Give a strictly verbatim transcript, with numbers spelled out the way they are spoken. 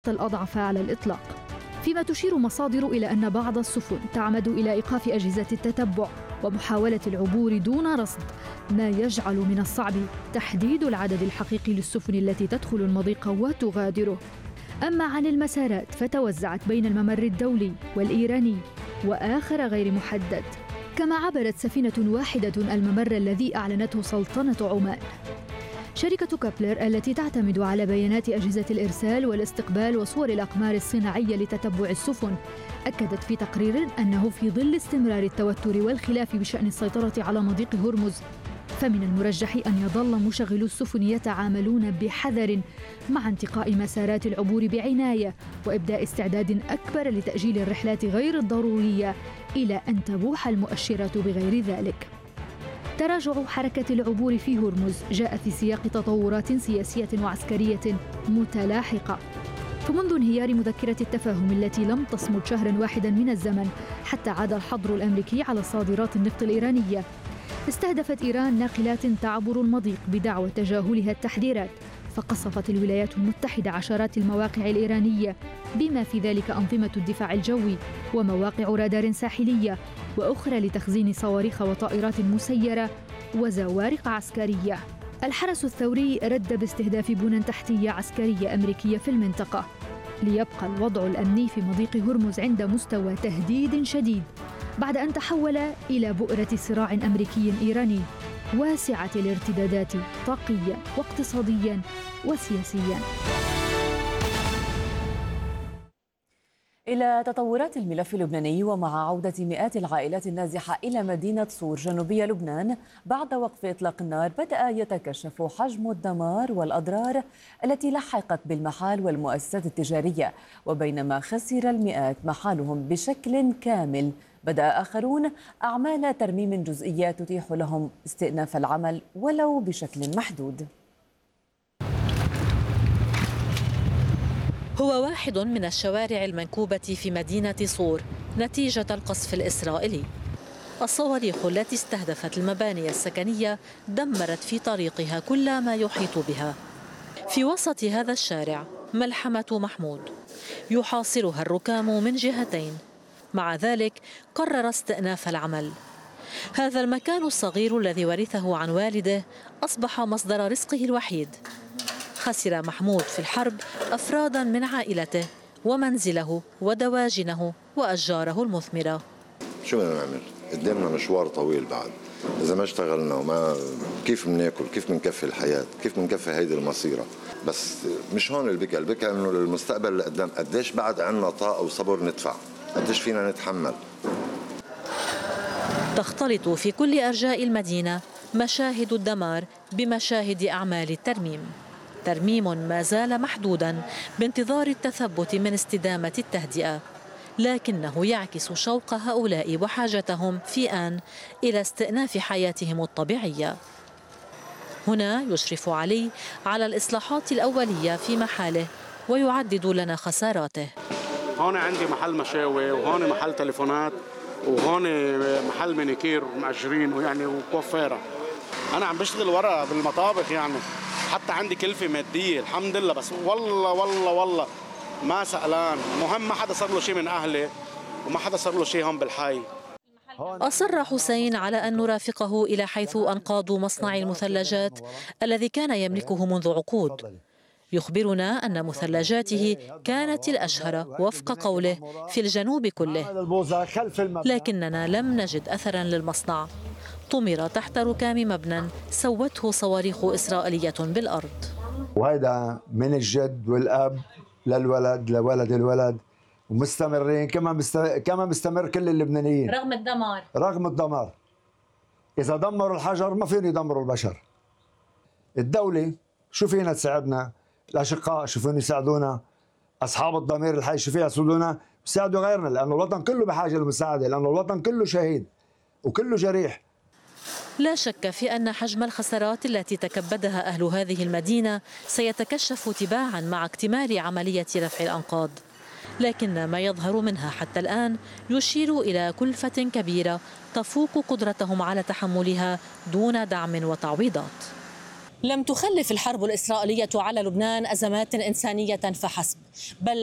الأضعف على الإطلاق. فيما تشير مصادر إلى أن بعض السفن تعمد إلى إيقاف أجهزة التتبع ومحاولة العبور دون رصد، ما يجعل من الصعب تحديد العدد الحقيقي للسفن التي تدخل المضيق وتغادره. أما عن المسارات فتوزعت بين الممر الدولي والإيراني وآخر غير محدد، كما عبرت سفينة واحدة الممر الذي أعلنته سلطنة عمان. شركة كابلر التي تعتمد على بيانات أجهزة الإرسال والاستقبال وصور الأقمار الصناعية لتتبع السفن أكدت في تقرير أنه في ظل استمرار التوتر والخلاف بشأن السيطرة على مضيق هرمز، فمن المرجح أن يظل مشغلو السفن يتعاملون بحذر مع انتقاء مسارات العبور بعناية وإبداء استعداد أكبر لتأجيل الرحلات غير الضرورية إلى أن تبوح المؤشرات بغير ذلك. تراجع حركة العبور في هرمز جاء في سياق تطورات سياسية وعسكرية متلاحقة. فمنذ انهيار مذكرة التفاهم التي لم تصمد شهرا واحدا من الزمن حتى عاد الحظر الأمريكي على صادرات النفط الإيرانية، استهدفت إيران ناقلات تعبر المضيق بدعوى تجاهلها التحذيرات، فقصفت الولايات المتحدة عشرات المواقع الإيرانية بما في ذلك أنظمة الدفاع الجوي ومواقع رادار ساحلية وأخرى لتخزين صواريخ وطائرات مسيرة وزوارق عسكرية. الحرس الثوري رد باستهداف بنى تحتية عسكرية أمريكية في المنطقة، ليبقى الوضع الأمني في مضيق هرمز عند مستوى تهديد شديد بعد أن تحول إلى بؤرة صراع أمريكي إيراني واسعة الارتدادات طاقيا واقتصاديا وسياسيا. إلى تطورات الملف اللبناني ومع عودة مئات العائلات النازحة إلى مدينة صور جنوبية لبنان بعد وقف إطلاق النار، بدأ يتكشف حجم الدمار والأضرار التي لحقت بالمحال والمؤسسات التجارية. وبينما خسر المئات محالهم بشكل كامل، بدأ آخرون أعمال ترميم جزئية تتيح لهم استئناف العمل ولو بشكل محدود. هو واحد من الشوارع المنكوبة في مدينة صور نتيجة القصف الإسرائيلي. الصواريخ التي استهدفت المباني السكنية دمرت في طريقها كل ما يحيط بها. في وسط هذا الشارع ملحمة محمود يحاصرها الركام من جهتين، مع ذلك قرر استئناف العمل. هذا المكان الصغير الذي ورثه عن والده أصبح مصدر رزقه الوحيد. خسر محمود في الحرب أفرادا من عائلته ومنزله ودواجنه وأشجاره المثمرة. شو بدنا نعمل؟ قدامنا مشوار طويل بعد. إذا ما اشتغلنا وما كيف بناكل، كيف بنكفي الحياة، كيف بنكفي هيدي المصيرة. بس مش هون البكا، البكا إنه للمستقبل اللي قدام قديش بعد عنا طاقة وصبر ندفع، قديش فينا نتحمل. تختلط في كل أرجاء المدينة مشاهد الدمار بمشاهد أعمال الترميم. ترميم ما زال محدودا بانتظار التثبت من استدامة التهدئة، لكنه يعكس شوق هؤلاء وحاجتهم في آن إلى استئناف حياتهم الطبيعية. هنا يشرف علي على الإصلاحات الأولية في محاله ويعدد لنا خساراته. هون عندي محل مشاوي، وهون محل تليفونات، وهون محل مانيكير مأجرين ويعني وكوافيرة. أنا عم بشتغل ورا بالمطابخ، يعني حتى عندي كلفة مادية الحمد لله، بس والله والله والله ما سألان. مهم ما حدا صار له شيء من أهلي وما حدا صار له شيء هون بالحي. أصر حسين على أن نرافقه إلى حيث أنقاض مصنع المثلجات الذي كان يملكه منذ عقود. يخبرنا أن مثلجاته كانت الأشهر وفق قوله في الجنوب كله، لكننا لم نجد أثرا للمصنع. طمر تحت ركام مبنى سوته صواريخ إسرائيلية بالأرض. وهذا من الجد والأب للولد لولد الولد، ومستمرين كما مستمر كما مستمر كل اللبنانيين رغم الدمار. رغم الدمار. إذا دمروا الحجر ما فيهم يدمروا البشر. الدولة شو فينا تساعدنا؟ الأشقاء شو فيهم يساعدونا؟ أصحاب الضمير الحي شو فيهم يساعدونا؟ يساعدوا غيرنا، لأنه الوطن كله بحاجة للمساعدة، لأنه الوطن كله شهيد وكله جريح. لا شك في أن حجم الخسارات التي تكبدها أهل هذه المدينة سيتكشف تباعا مع اكتمال عملية رفع الأنقاض، لكن ما يظهر منها حتى الآن يشير إلى كلفة كبيرة تفوق قدرتهم على تحملها دون دعم وتعويضات. لم تخلف الحرب الإسرائيلية على لبنان أزمات إنسانية فحسب، بل